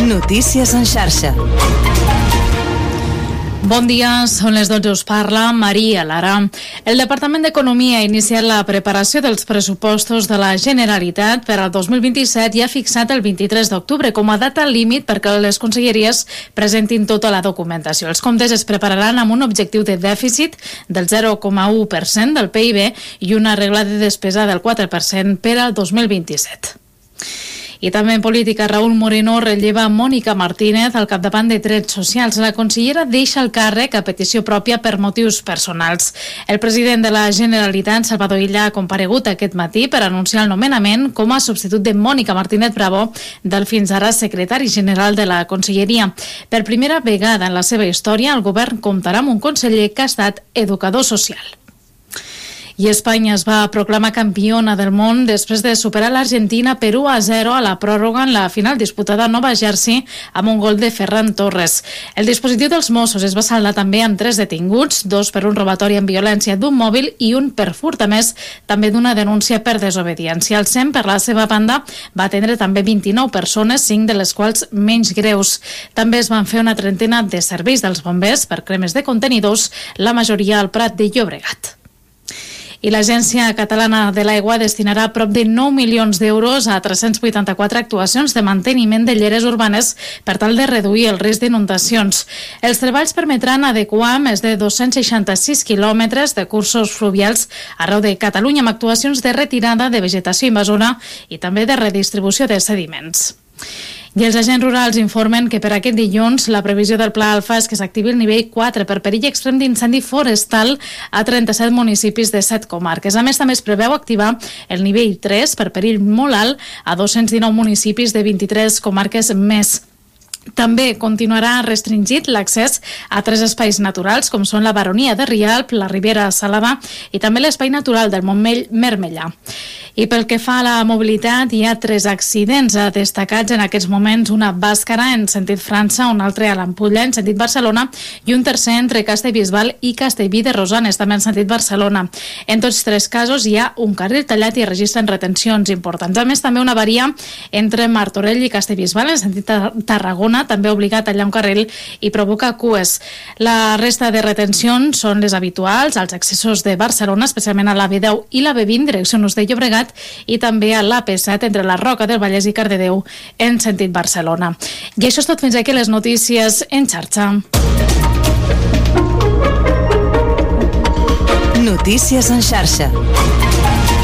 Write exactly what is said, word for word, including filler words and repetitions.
Notícies en xarxa. Bon dia, són les dotze, us parla Maria Lara. El Departament d'Economia ha iniciat la preparació dels pressupostos de la Generalitat per al dos mil vint-i-set i ha fixat el vint-i-tres d'octubre com a data límit perquè les conselleries presentin tota la documentació. Els comptes es prepararan amb un objectiu de dèficit del zero coma u per cent del P I B i una regla de despesa del quatre per cent per al dos mil vint-i-set. I també en política, Raúl Moreno relleva Mònica Martínez al capdavant de Drets Socials. La consellera deixa el càrrec a petició pròpia per motius personals. El president de la Generalitat, Salvador Illa, ha comparegut aquest matí per anunciar el nomenament com a substitut de Mònica Martínez Bravo, del fins ara secretari general de la Conselleria. Per primera vegada en la seva història, el govern comptarà amb un conseller que ha estat educador social. I Espanya es va proclamar campiona del món després de superar l'Argentina per u a zero a la pròrroga en la final disputada a Nova Jersey amb un gol de Ferran Torres. El dispositiu dels Mossos es va saldar també amb tres detinguts, dos per un robatori amb violència d'un mòbil i un per furt, a més també d'una denúncia per desobediència. El SEM, per la seva banda, va atendre també vint-i-nou persones, cinc de les quals menys greus. També es van fer una trentena de serveis dels bombers per cremes de contenidors, la majoria al Prat de Llobregat. I l'Agència Catalana de l'Aigua destinarà prop de nou milions d'euros a tres-cents vuitanta-quatre actuacions de manteniment de lleres urbanes per tal de reduir el risc d'inundacions. Els treballs permetran adequar més de dos-cents seixanta-sis quilòmetres de cursos fluvials arreu de Catalunya amb actuacions de retirada de vegetació invasora i també de redistribució de sediments. I els agents rurals informen que per aquest dilluns la previsió del Pla Alfa és que s'activi el nivell quatre per perill extrem d'incendi forestal a trenta-set municipis de set comarques. A més, també es preveu activar el nivell tres per perill molt alt a dos-cents dinou municipis de vint-i-tres comarques més. També continuarà restringit l'accés a tres espais naturals com són la Baronia de Rialp, la Ribera Salada i també l'espai natural del Montmell Mermellà. I pel que fa a la mobilitat, hi ha tres accidents destacats en aquests moments, una a Bàscara en sentit França, un altre a l'Ampolla en sentit Barcelona i un tercer entre Castellbisbal i Castellví de Rosanes, també en sentit Barcelona. En tots tres casos hi ha un carril tallat i registren retencions importants. A més, també una avaria entre Martorell i Castellbisbal en sentit Tarragona, també obligat a tallar un carril i provoca cues. La resta de retencions són les habituals als accessos de Barcelona, especialment a la B deu i la B vint, direcció Nus de Llobregat, i també a l'A P set entre la Roca del Vallès i Cardedeu en sentit Barcelona. I això és tot, fins aquí les notícies en xarxa. Notícies en xarxa.